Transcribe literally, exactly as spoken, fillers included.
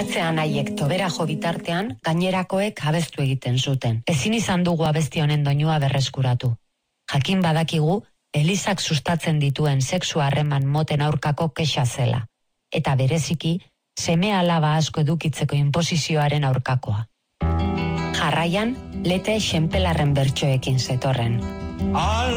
Atzean haiek tobera jo bitartean, gainerakoek abestu egiten zuten. Ezin izan dugu abesti honen doinua berreskuratu. Jakin badakigu, Elizak sustatzen dituen sexu harreman moten aurkako kexa zela. Eta bereziki, seme alaba asko edukitzeko inposizioaren aurkakoa. Jarraian, Lete xenpelarren bertsoekin zetorren. Al